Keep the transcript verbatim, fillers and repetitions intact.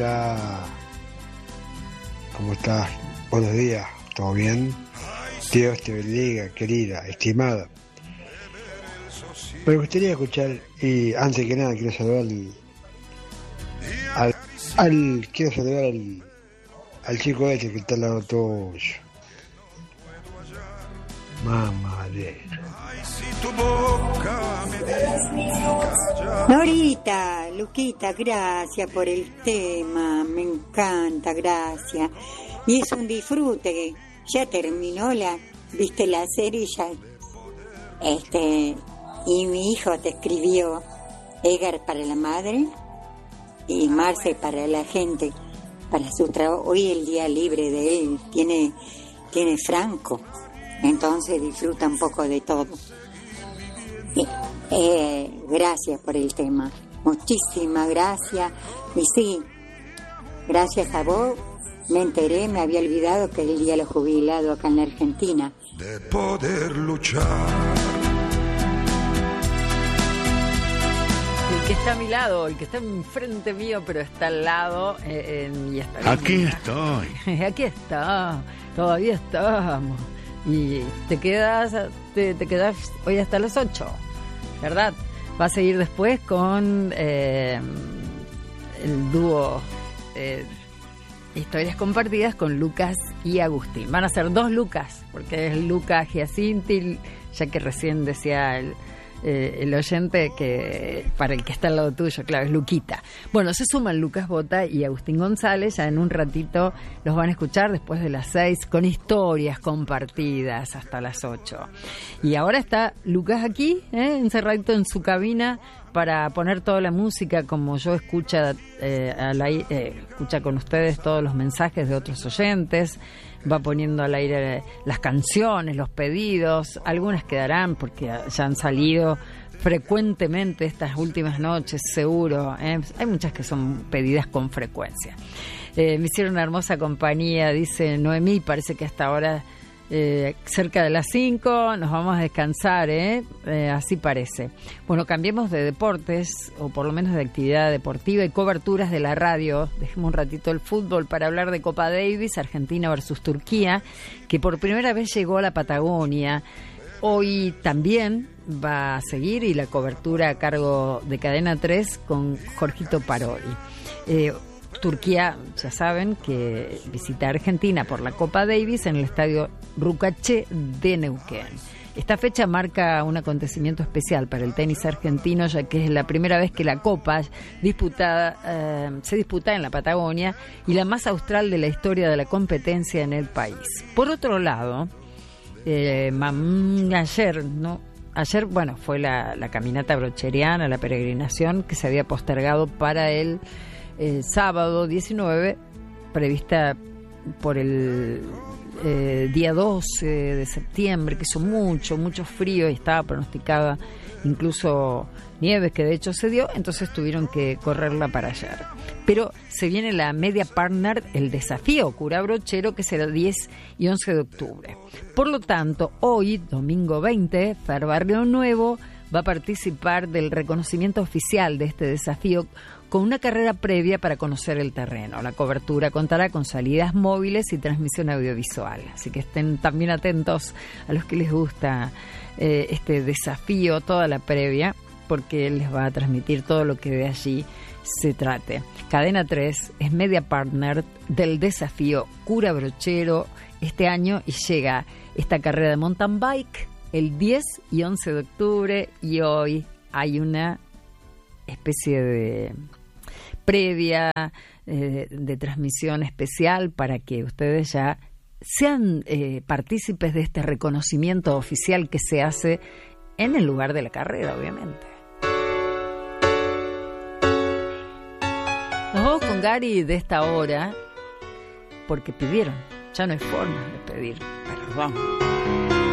Hola, ¿cómo estás? Buenos días, ¿todo bien? Dios te bendiga, querida, estimada. Me gustaría escuchar, y antes que nada quiero saludar al, al, al quiero saludar al, al chico este que está al lado tuyo. Mamadera. Norita, Luquita, gracias por el tema, me encanta, gracias. Y es un disfrute, ya terminó la, viste la serie ya, este, y mi hijo te escribió Edgar para la madre y Marce para la gente, para su trabajo. Hoy el día libre de él, tiene, tiene franco, entonces disfruta un poco de todo. Y, eh, gracias por el tema, muchísimas gracias. Y sí, gracias a vos me enteré, me había olvidado que es el día de los jubilados acá en la Argentina. De poder luchar. El que está a mi lado, el que está enfrente mío, pero está al lado, eh, eh, y está Aquí estoy. Aquí está, todavía estamos. Y te quedas, te, te quedas hoy hasta las ocho, ¿verdad? Va a seguir después con eh, el dúo eh, Historias Compartidas con Lucas y Agustín. Van a ser dos Lucas, porque es Lucas Giacinti, ya que recién decía el, eh, el oyente que para el que está al lado tuyo, claro, es Luquita. Bueno, se suman Lucas Bota y Agustín González, ya en un ratito los van a escuchar después de las seis con Historias Compartidas hasta las ocho. Y ahora está Lucas aquí, ¿eh? encerradito en su cabina para poner toda la música como yo escucha, eh, al aire, eh, escucha con ustedes todos los mensajes de otros oyentes, va poniendo al aire las canciones, los pedidos, algunas quedarán porque ya han salido frecuentemente estas últimas noches, seguro, ¿eh? Hay muchas que son pedidas con frecuencia. Eh, me hicieron una hermosa compañía, dice Noemí, parece que hasta ahora Eh, cerca de las cinco, nos vamos a descansar, ¿eh? Eh, así parece. Bueno, cambiemos de deportes, o por lo menos de actividad deportiva y coberturas de la radio. Dejemos un ratito el fútbol para hablar de Copa Davis, Argentina versus Turquía, que por primera vez llegó a la Patagonia. Hoy también va a seguir, y la cobertura a cargo de Cadena tres con Jorgito Parodi. Eh, Turquía, ya saben, que visita Argentina por la Copa Davis en el estadio Rucaché de Neuquén. Esta fecha marca un acontecimiento especial para el tenis argentino, ya que es la primera vez que la Copa disputada, eh, se disputa en la Patagonia y la más austral de la historia de la competencia en el país. Por otro lado, eh, ayer, ¿no? Ayer, bueno, fue la, la caminata brocheriana, la peregrinación que se había postergado para el el sábado diecinueve, prevista por el eh, día doce de septiembre, que hizo mucho, mucho frío y estaba pronosticada incluso nieve, que de hecho se dio, entonces tuvieron que correrla para ayer. Pero se viene la media partner, el desafío Cura Brochero, que será diez y once de octubre. Por lo tanto, hoy, domingo veinte, Fer Barrio Nuevo va a participar del reconocimiento oficial de este desafío con una carrera previa para conocer el terreno. La cobertura contará con salidas móviles y transmisión audiovisual, así que estén también atentos a los que les gusta eh, este desafío, toda la previa, porque él les va a transmitir todo lo que de allí se trate. Cadena tres es media partner del desafío Cura Brochero este año y llega esta carrera de mountain bike el diez y once de octubre, y hoy hay una especie de previa eh, de transmisión especial para que ustedes ya sean eh, partícipes de este reconocimiento oficial que se hace en el lugar de la carrera, obviamente. Nos vamos con Gary de esta hora porque pidieron, ya no hay forma de pedir perdón.